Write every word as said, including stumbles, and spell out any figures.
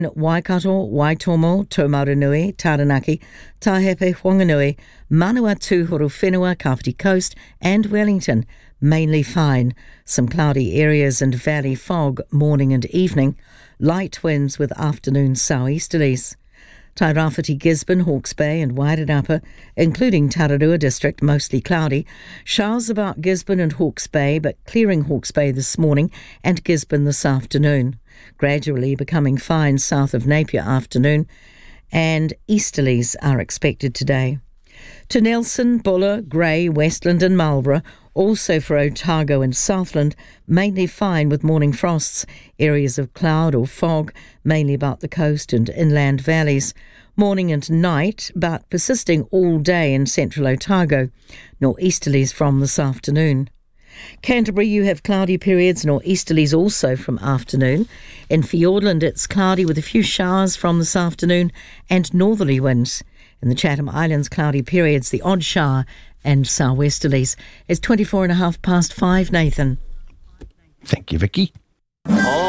Waikato, Waitomo, Taumarunui, Taranaki, Tahepe, Whanganui, Manawatu, Horowhenua, Kapiti Coast and Wellington. Mainly fine. Some cloudy areas and valley fog morning and evening. Light winds with afternoon southeasterlies. Tairāwhiti, Gisborne, Hawke's Bay and Wairarapa, including Tararua district, mostly cloudy. Showers about Gisborne and Hawke's Bay, but clearing Hawke's Bay this morning and Gisborne this afternoon. Gradually becoming fine south of Napier afternoon, and easterlies are expected today. To Nelson, Buller, Grey, Westland and Marlborough, also for Otago and Southland, mainly fine with morning frosts, areas of cloud or fog, mainly about the coast and inland valleys. Morning and night, but persisting all day in central Otago. Nor'easterlies from this afternoon. Canterbury, you have cloudy periods, nor'easterlies also from afternoon. In Fiordland, it's cloudy with a few showers from this afternoon and northerly winds. In the Chatham Islands, cloudy periods, the odd shower and southwesterlies. It's twenty-four and a half past five, Nathan. Thank you, Vicky.